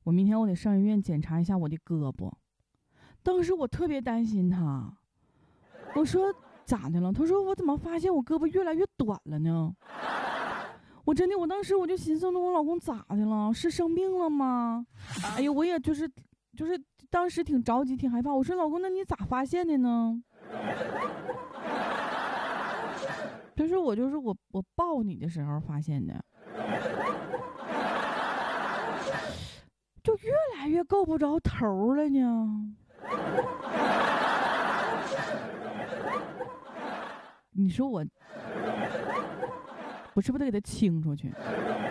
我明天我得上医院检查一下我的胳膊。当时我特别担心他，我说咋的了？他说我怎么发现我胳膊越来越短了呢？我真的，我当时我就寻思，那我老公咋的了？是生病了吗？哎呦，我也就是当时挺着急，挺害怕。我说老公，那你咋发现的呢？他说我抱你的时候发现的，就越来越够不着头了呢。你说我是不是得给他清出去？